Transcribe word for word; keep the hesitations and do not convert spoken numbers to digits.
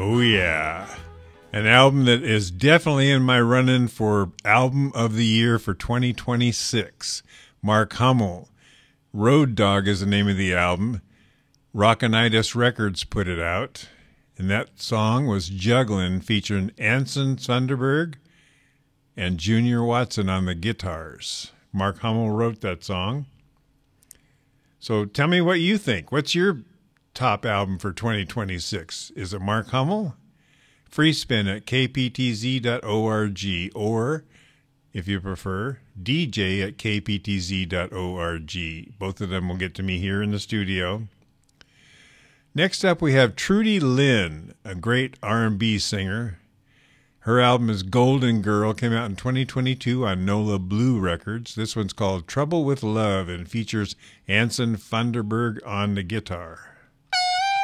Oh, yeah. An album that is definitely in my run-in for Album of the Year for twenty twenty-six. Mark Hummel. Road Dog is the name of the album. Rockinitis Records put it out. And that song was Jugglin', featuring Anson Thunderberg and Junior Watson on the guitars. Mark Hummel wrote that song. So tell me what you think. What's your top album for twenty twenty-six? Is it Mark Hummel? Free spin at k p t z dot org, or, if you prefer, D J at k p t z dot org. Both of them will get to me here in the studio. Next up, we have Trudy Lynn, a great R and B singer. Her album is Golden Girl, came out in twenty twenty-two on Nola Blue Records. This one's called Trouble with Love and features Anson Thunderberg on the guitar.